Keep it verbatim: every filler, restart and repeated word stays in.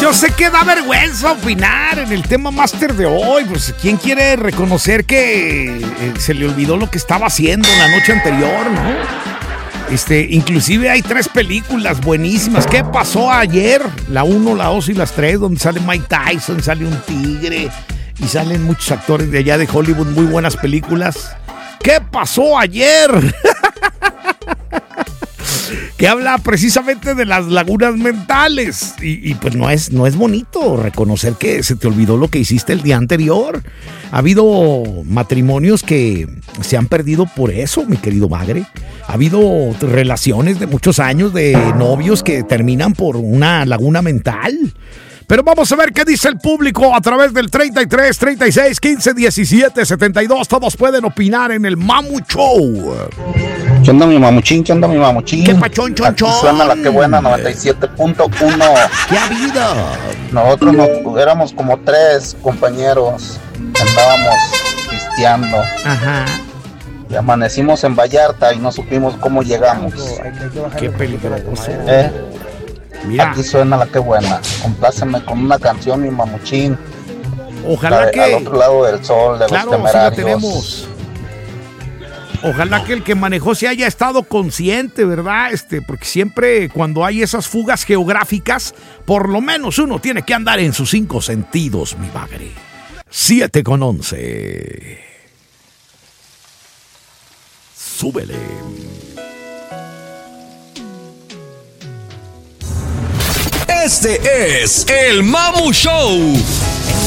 yo sé que da vergüenza opinar en el tema máster de hoy. Pues, ¿quién quiere reconocer que eh, se le olvidó lo que estaba haciendo la noche anterior, no? Este, inclusive hay tres películas buenísimas. ¿Qué pasó ayer? La uno, la dos y las tres, donde sale Mike Tyson, sale un tigre y salen muchos actores de allá de Hollywood, muy buenas películas. ¿Qué pasó ayer? Que habla precisamente de las lagunas mentales. Y, y pues no es, no es bonito reconocer que se te olvidó lo que hiciste el día anterior. Ha habido matrimonios que se han perdido por eso, mi querido Bagre. Ha habido relaciones de muchos años de novios que terminan por una laguna mental. Pero vamos a ver qué dice el público a través del treinta y tres, treinta y seis, quince, diecisiete, setenta y dos. Todos pueden opinar en el Mamu Show. ¿Qué onda mi mamuchín? ¿Qué onda mi mamuchín? ¿Qué pachón, chon, chon? Aquí suena la que buena noventa y siete punto uno. ¿Qué ha habido? Nosotros nos, éramos como tres compañeros que andábamos pisteando. Ajá. Y amanecimos en Vallarta y no supimos cómo llegamos. Qué peligroso. ¿Eh? Mira. Aquí suena la que buena. Compláceme con una canción, mi mamuchín. Ojalá de, que... Al otro lado del sol, de claro, los temerarios. Sí la tenemos. Ojalá que el que manejó se haya estado consciente, ¿verdad? Este, porque siempre cuando hay esas fugas geográficas, por lo menos uno tiene que andar en sus cinco sentidos, mi Bagre. Siete con once. Súbele. Este es el Mamu Show.